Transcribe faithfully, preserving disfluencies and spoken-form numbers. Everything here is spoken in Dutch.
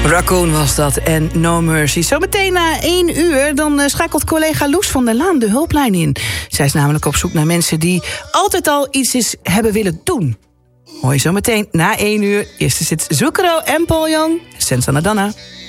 Raccoon was dat en No Mercy. Zometeen na één uur dan schakelt collega Loes van der Laan de hulplijn in. Zij is namelijk op zoek naar mensen die altijd al iets is hebben willen doen. Hoor je zometeen na één uur. Eerst is het Zucchero en Paul Young. Senza Nadana.